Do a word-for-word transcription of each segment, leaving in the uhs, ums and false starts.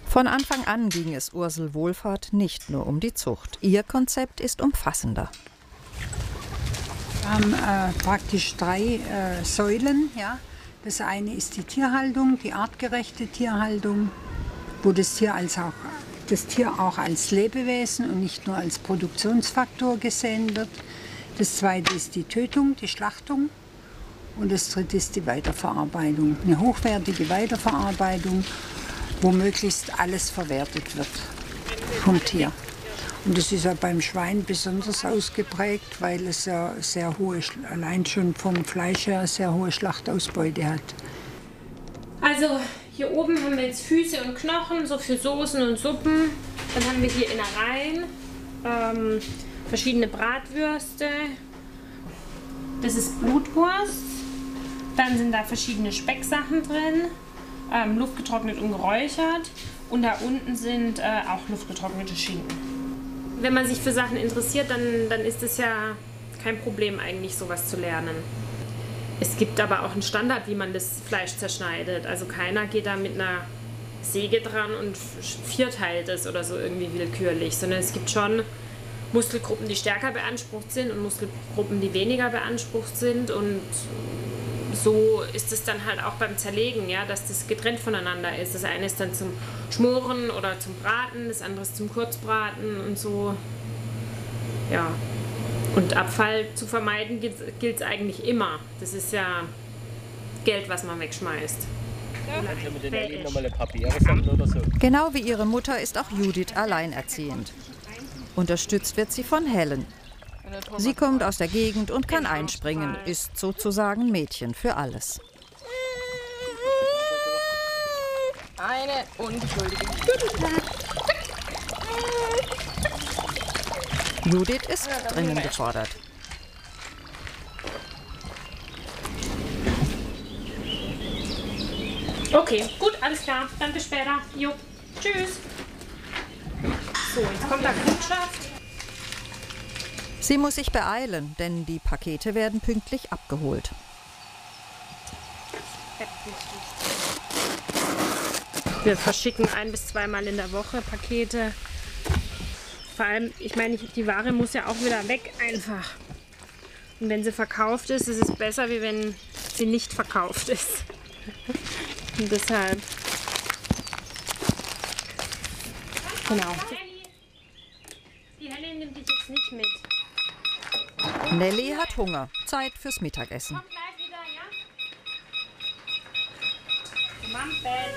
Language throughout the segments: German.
Von Anfang an ging es Ursel Wohlfahrt nicht nur um die Zucht. Ihr Konzept ist umfassender. Wir haben äh, praktisch drei äh, Säulen. Ja. Das eine ist die Tierhaltung, die artgerechte Tierhaltung, wo das Tier, als auch, das Tier auch als Lebewesen und nicht nur als Produktionsfaktor gesehen wird. Das zweite ist die Tötung, die Schlachtung. Und das dritte ist die Weiterverarbeitung. Eine hochwertige Weiterverarbeitung, wo möglichst alles verwertet wird vom Tier. Und das ist ja beim Schwein besonders ausgeprägt, weil es ja sehr hohe, allein schon vom Fleisch her sehr hohe Schlachtausbeute hat. Also hier oben haben wir jetzt Füße und Knochen, so für Soßen und Suppen. Dann haben wir hier Innereien, ähm, verschiedene Bratwürste. Das ist Blutwurst. Dann sind da verschiedene Specksachen drin, ähm, luftgetrocknet und geräuchert. Und da unten sind äh, auch luftgetrocknete Schinken. Wenn man sich für Sachen interessiert, dann, dann ist es ja kein Problem eigentlich, sowas zu lernen. Es gibt aber auch einen Standard, wie man das Fleisch zerschneidet. Also keiner geht da mit einer Säge dran und vierteilt es oder so irgendwie willkürlich, sondern es gibt schon Muskelgruppen, die stärker beansprucht sind und Muskelgruppen, die weniger beansprucht sind. Und so ist es dann halt auch beim Zerlegen, ja, dass das getrennt voneinander ist. Das eine ist dann zum Schmoren oder zum Braten, das andere ist zum Kurzbraten und so. Ja. Und Abfall zu vermeiden gilt es eigentlich immer. Das ist ja Geld, was man wegschmeißt. Genau wie ihre Mutter ist auch Judith alleinerziehend. Unterstützt wird sie von Helen. Sie kommt aus der Gegend und kann einspringen, ist sozusagen Mädchen für alles. Eine unschuldige. Judith ist dringend gefordert. Okay, gut, alles klar. Dann bis später. Jo, tschüss. So, jetzt kommt da Kundschaft. Sie muss sich beeilen, denn die Pakete werden pünktlich abgeholt. Wir verschicken ein- bis zweimal in der Woche Pakete. Vor allem, ich meine, die Ware muss ja auch wieder weg einfach. Und wenn sie verkauft ist, ist es besser, wie wenn sie nicht verkauft ist. Und deshalb. Genau. Die Helle nimmt dich jetzt nicht mit. Nelly hat Hunger. Zeit fürs Mittagessen. Komm gleich wieder, ja? Mampel.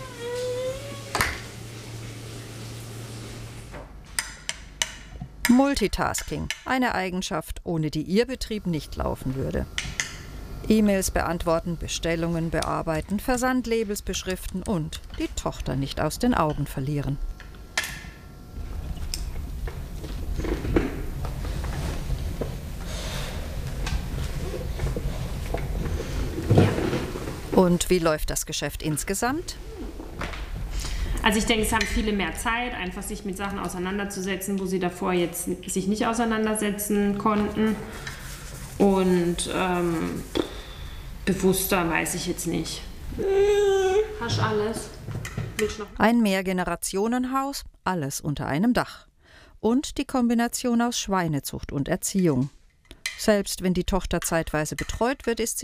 Multitasking, eine Eigenschaft, ohne die ihr Betrieb nicht laufen würde. E-Mails beantworten, Bestellungen bearbeiten, Versandlabels beschriften und die Tochter nicht aus den Augen verlieren. Und wie läuft das Geschäft insgesamt? Also ich denke, es haben viele mehr Zeit, einfach sich mit Sachen auseinanderzusetzen, wo sie davor jetzt sich nicht auseinandersetzen konnten. Und ähm, bewusster weiß ich jetzt nicht. Hast alles? Willst du noch? Ein Mehrgenerationenhaus, alles unter einem Dach. Und die Kombination aus Schweinezucht und Erziehung. Selbst wenn die Tochter zeitweise betreut wird, ist sie